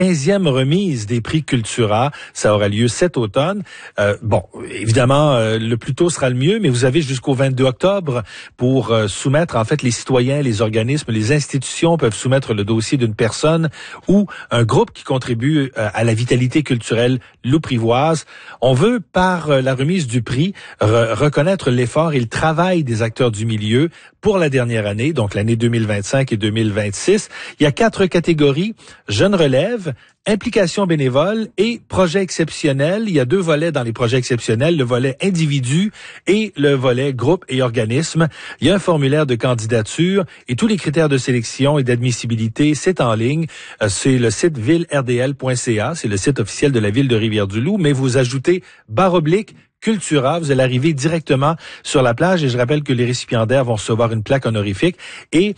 15e remise des prix Cultura. Ça aura lieu cet automne. Évidemment, le plus tôt sera le mieux, mais vous avez jusqu'au 22 octobre pour soumettre, en fait, les citoyens, les organismes, les institutions peuvent soumettre le dossier d'une personne ou un groupe qui contribue à la vitalité culturelle louprivoise. On veut, par la remise du prix, reconnaître l'effort et le travail des acteurs du milieu pour la dernière année, donc l'année 2025 et 2026. Il y a 4 catégories: jeunes relèves, implication bénévole et projet exceptionnel. Il y a 2 volets dans les projets exceptionnels, le volet individu et le volet groupe et organisme. Il y a un formulaire de candidature et tous les critères de sélection et d'admissibilité, c'est en ligne. C'est le site villerdl.ca, c'est le site officiel de la ville de Rivière-du-Loup, mais vous ajoutez / Cultura, vous allez arriver directement sur la plage et je rappelle que les récipiendaires vont recevoir une plaque honorifique et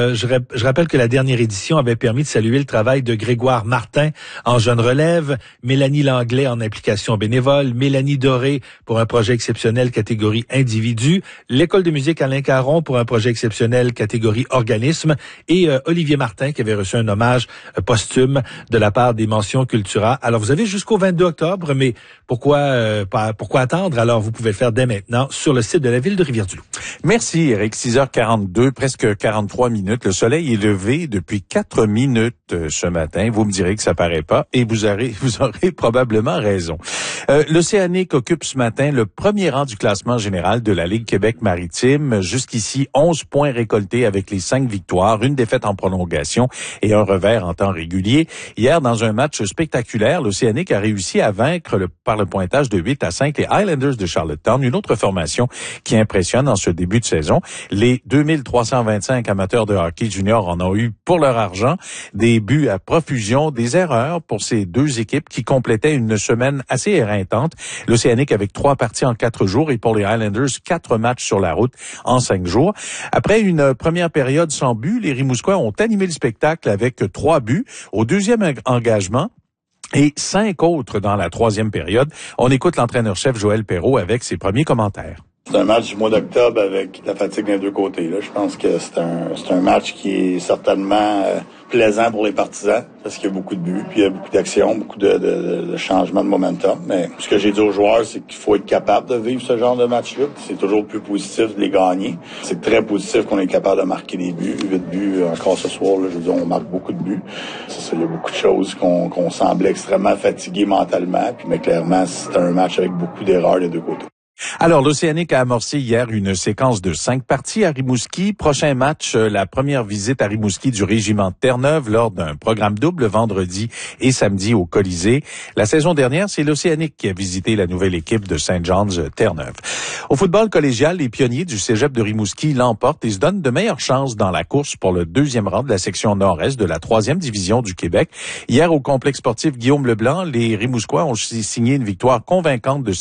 je rappelle que la dernière édition avait permis de saluer le travail de Grégoire Martin en jeune relève, Mélanie Langlais en implication bénévole, Mélanie Doré pour un projet exceptionnel catégorie individu, l'école de musique Alain Caron pour un projet exceptionnel catégorie organisme et Olivier Martin qui avait reçu un hommage posthume de la part des mentions Cultura. Alors vous avez jusqu'au 22 octobre, mais pourquoi attendre? Alors, vous pouvez le faire dès maintenant sur le site de la ville de Rivière-du-Loup. Merci, Eric. 6h42, presque 43 minutes. Le soleil est levé depuis 4 minutes ce matin. Vous me direz que ça paraît pas et vous aurez probablement raison. L'Océanique occupe ce matin le premier rang du classement général de la Ligue Québec maritime. Jusqu'ici, 11 points récoltés avec les 5 victoires, une défaite en prolongation et un revers en temps régulier. Hier, dans un match spectaculaire, l'Océanique a réussi à vaincre par le pointage de 8-5 les Highlanders de Charlottetown, une autre formation qui impressionne en ce début de saison. Les 2325 amateurs de hockey junior en ont eu pour leur argent, des buts à profusion, des erreurs pour ces 2 équipes qui complétaient une semaine assez éreintante. L'Océanique avec 3 parties en 4 jours et pour les Highlanders, 4 matchs sur la route en 5 jours. Après une première période sans but, les Rimouskois ont animé le spectacle avec 3 buts. Au deuxième engagement, et 5 autres dans la 3e période. On écoute l'entraîneur-chef Joël Perreault avec ses premiers commentaires. C'est un match du mois d'octobre avec la fatigue des 2 côtés. Là. Je pense que c'est un match qui est certainement plaisant pour les partisans parce qu'il y a beaucoup de buts, puis il y a beaucoup d'actions, beaucoup de changements de momentum. Mais ce que j'ai dit aux joueurs, c'est qu'il faut être capable de vivre ce genre de match-là. C'est toujours plus positif de les gagner. C'est très positif qu'on est capable de marquer des buts. 8 buts encore ce soir, là, je veux dire, on marque beaucoup de buts. C'est ça, il y a beaucoup de choses qu'on semblait extrêmement fatigué mentalement. Mais clairement, c'était un match avec beaucoup d'erreurs des 2 côtés. Alors, l'Océanique a amorcé hier une séquence de 5 parties à Rimouski. Prochain match, la première visite à Rimouski du régiment de Terre-Neuve lors d'un programme double vendredi et samedi au Colisée. La saison dernière, c'est l'Océanique qui a visité la nouvelle équipe de St. John's Terre-Neuve. Au football collégial, les pionniers du cégep de Rimouski l'emportent et se donnent de meilleures chances dans la course pour le 2e rang de la section nord-est de la 3e division du Québec. Hier, au complexe sportif Guillaume Leblanc, les Rimouskois ont signé une victoire convaincante de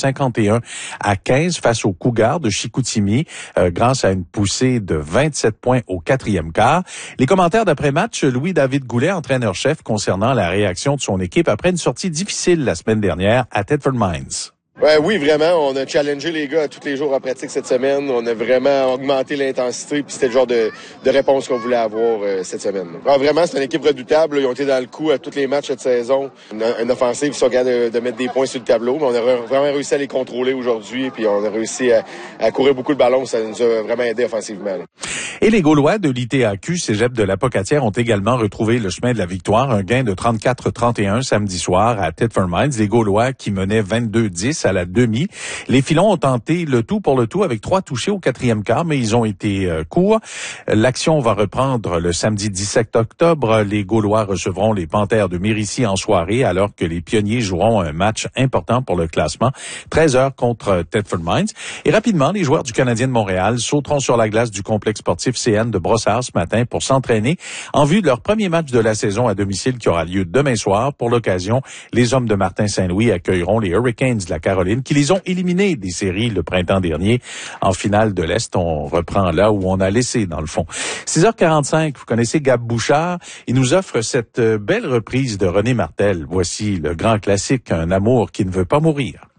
51-15 face aux Cougars de Chicoutimi, grâce à une poussée de 27 points au 4e quart. Les commentaires d'après-match, Louis-David Goulet, entraîneur-chef, concernant la réaction de son équipe après une sortie difficile la semaine dernière à Thetford Mines. Oui, vraiment. On a challengé les gars tous les jours en pratique cette semaine. On a vraiment augmenté l'intensité, puis c'était le genre de réponse qu'on voulait avoir cette semaine. Alors, vraiment, c'est une équipe redoutable. Ils ont été dans le coup à tous les matchs cette saison. Une offensive qui sont capables de mettre des points sur le tableau. Mais on a vraiment réussi à les contrôler aujourd'hui, puis on a réussi à courir beaucoup le ballon. Ça nous a vraiment aidé offensivement. Et les Gaulois de l'ITAQ, cégep de la Pocatière, ont également retrouvé le chemin de la victoire. Un gain de 34-31 samedi soir à Thetford Mines. Les Gaulois qui menaient 22-10 à la demi. Les Filons ont tenté le tout pour le tout avec 3 touchés au 4e quart, mais ils ont été courts. L'action va reprendre le samedi 17 octobre. Les Gaulois recevront les Panthères de Mérici en soirée, alors que les Pionniers joueront un match important pour le classement. 13h contre Thetford Mines. Et rapidement, les joueurs du Canadien de Montréal sauteront sur la glace du complexe sportif CN de Brossard ce matin pour s'entraîner en vue de leur premier match de la saison à domicile qui aura lieu demain soir. Pour l'occasion, les hommes de Martin Saint-Louis accueilleront les Hurricanes de la Caroline qui les ont éliminés des séries le printemps dernier. En finale de l'Est, on reprend là où on a laissé dans le fond. 6h45, vous connaissez Gab Bouchard. Il nous offre cette belle reprise de René Martel. Voici le grand classique, Un amour qui ne veut pas mourir.